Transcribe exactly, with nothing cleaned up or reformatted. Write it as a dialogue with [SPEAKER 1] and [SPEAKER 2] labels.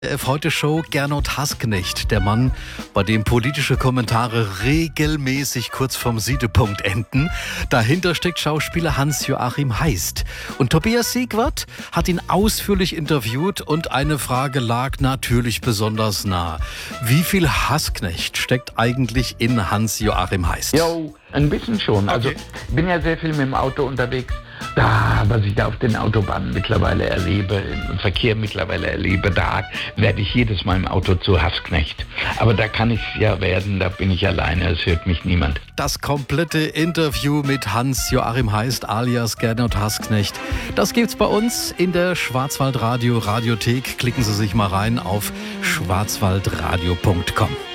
[SPEAKER 1] Heute-Show Gernot Hassknecht, der Mann, bei dem politische Kommentare regelmäßig kurz vorm Siedepunkt enden. Dahinter steckt Schauspieler Hans-Joachim Heist. Und Tobias Siegwart hat ihn ausführlich interviewt und eine Frage lag natürlich besonders nah. Wie viel Hassknecht steckt eigentlich in Hans-Joachim Heist?
[SPEAKER 2] Jo, ein bisschen schon. Also
[SPEAKER 1] Okay.
[SPEAKER 2] ich bin ja sehr viel mit dem Auto unterwegs. Da, was ich da auf den Autobahnen mittlerweile erlebe, im Verkehr mittlerweile erlebe, da werde ich jedes Mal im Auto zu Hassknecht. Aber da kann ich es ja werden, da bin ich alleine, es hört mich niemand.
[SPEAKER 1] Das komplette Interview mit Hans-Joachim Heist alias Gernot Hassknecht, das gibt's bei uns in der Schwarzwaldradio Radiothek. Klicken Sie sich mal rein auf schwarzwaldradio punkt com.